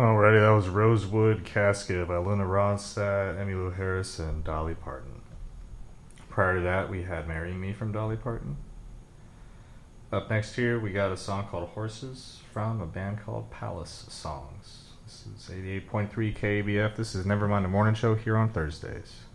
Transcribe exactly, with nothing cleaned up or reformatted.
Alrighty, that was Rosewood Casket by Luna Ronstadt, Emmylou Harris, and Dolly Parton. Prior to that, we had Marrying Me from Dolly Parton. Up next here, we got a song called Horses from a band called Palace Songs. This is eighty-eight point three K A B F. This is Nevermind the Morning Show here on Thursdays.